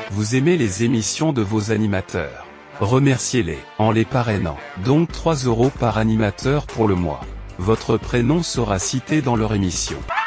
Vous aimez les émissions de vos animateurs. Remerciez-les, en les parrainant. Donc 3 € par animateur pour le mois. Votre prénom sera cité dans leur émission.